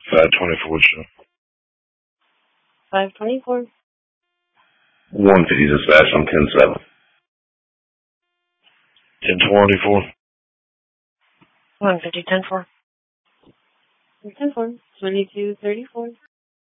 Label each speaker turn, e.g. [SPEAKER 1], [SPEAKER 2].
[SPEAKER 1] 524 show.
[SPEAKER 2] 524.
[SPEAKER 3] 150 dispatch on 10-7.
[SPEAKER 1] 1024.
[SPEAKER 2] 150, 10-4. 10-4, 2234.